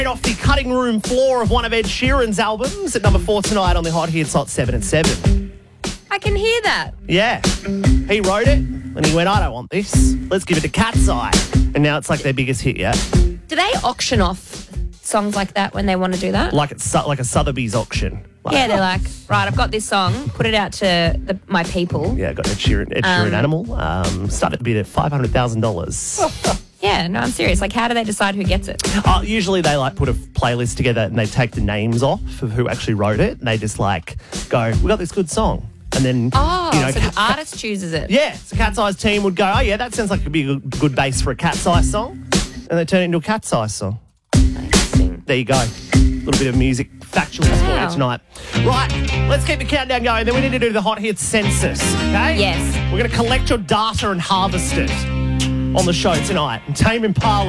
Off the cutting room floor of one of Ed Sheeran's albums at number 4 tonight on the Hot Hits Hot 7 at 7. I can hear that. Yeah. He wrote it and he went, I don't want this. Let's give it to Cat's Eye. And now it's like their biggest hit yet. Do they auction off songs like that when they want to do that? Like it's like a Sotheby's auction. Like, Yeah, they're like, right, I've got this song, put it out to my people. Yeah, got Ed Sheeran Animal. Started to bid at $500,000. Yeah, no, I'm serious. Like, how do they decide who gets it? Usually they like put a playlist together and they take the names off of who actually wrote it. And they just like go, we got this good song. And then, So the artist chooses it. Yeah, so Cat's Eye's team would go, oh yeah, that sounds like it could be a good base for a Cat's Eye song. And they turn it into a Cat's Eye song. Interesting. There you go. A little bit of music factually for you tonight. Right, let's keep the countdown going. Then we need to do the Hot Hits census, okay? Yes. We're going to collect your data and harvest it on the show tonight. And Tame Impala